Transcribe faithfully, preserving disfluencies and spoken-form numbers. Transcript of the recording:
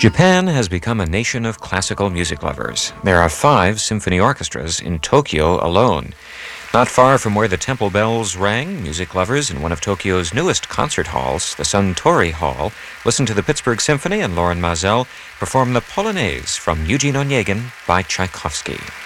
Japan has become a nation of classical music lovers. There are five symphony orchestras in Tokyo alone. Not far from where the temple bells rang, music lovers in one of Tokyo's newest concert halls, the Suntory Hall, listen to the Pittsburgh Symphony and Lauren Mazel perform the Polonaise from Eugene Onegin by Tchaikovsky.